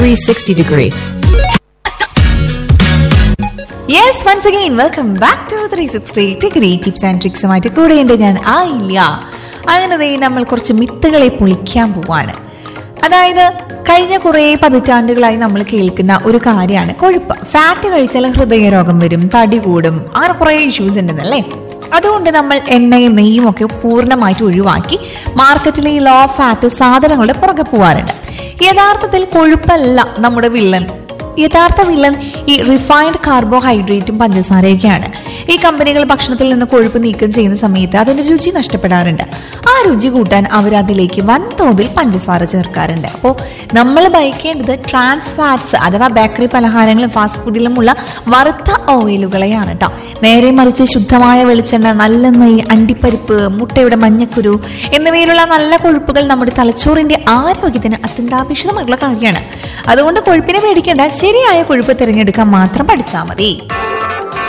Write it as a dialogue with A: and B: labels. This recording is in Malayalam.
A: 360 degree.
B: Yes, once again, welcome back to 360 degree tips and tricks. ആയിട്ട് കൂടെയുണ്ട് ഞാൻ ആയില്ല. അങ്ങനെ നമ്മൾ കുറച്ച് മിത്തുകളെ പൊളിക്കാൻ പോവാണ്. അതായത് കഴിഞ്ഞ കുറേ പതിറ്റാണ്ടുകളായി നമ്മൾ കേൾക്കുന്ന ഒരു കാര്യമാണ് കൊഴുപ്പ്. ഫാറ്റ് കഴിച്ചാൽ ഹൃദയരോഗം വരും, തടി കൂടും, അങ്ങനെ കുറേ ഇഷ്യൂസ് ഉണ്ടെന്നല്ലേ. അതുകൊണ്ട് നമ്മൾ എണ്ണയും നെയ്യും ഒക്കെ പൂർണ്ണമായിട്ട് ഒഴിവാക്കി മാർക്കറ്റിലെ ഈ ലോ ഫാറ്റ് സാധനങ്ങളുടെ പുറകെ പോവാറുണ്ട്. യഥാർത്ഥത്തിൽ കൊഴുപ്പല്ല നമ്മുടെ വില്ലൻ. യഥാർത്ഥ വില്ലൻ ഈ റിഫൈൻഡ് കാർബോഹൈഡ്രേറ്റും പഞ്ചസാരയൊക്കെയാണ്. ഈ കമ്പനികൾ ഭക്ഷണത്തിൽ നിന്ന് കൊഴുപ്പ് നീക്കം ചെയ്യുന്ന സമയത്ത് അതിന്റെ രുചി നഷ്ടപ്പെടാറുണ്ട്. ആ രുചി കൂട്ടാൻ അവർ അതിലേക്ക് വൻതോതിൽ പഞ്ചസാര ചേർക്കാറുണ്ട്. അപ്പോൾ നമ്മൾ ഭയക്കേണ്ടത് ട്രാൻസ് ഫാറ്റ്സ് അഥവാ ബേക്കറി പലഹാരങ്ങളും ഫാസ്റ്റ് ഫുഡിലുമുള്ള വറുത്ത ഓയിലുകളെയാണ് കേട്ടോ. നേരെ മറിച്ച് ശുദ്ധമായ വെളിച്ചെണ്ണ, നല്ല നെയ്യ്, അണ്ടിപ്പരിപ്പ്, മുട്ടയുടെ മഞ്ഞക്കുരു എന്നിവയിലുള്ള നല്ല കൊഴുപ്പുകൾ നമ്മുടെ തലച്ചോറിന്റെ ആരോഗ്യത്തിന് അത്യന്താപേക്ഷിതമായിട്ടുള്ള കാര്യമാണ്. അതുകൊണ്ട് കൊഴുപ്പിനെ പേടിക്കേണ്ട, ശരിയായ കൊഴുപ്പ് തിരഞ്ഞെടുക്കാൻ മാത്രം പഠിച്ചാൽ മതി.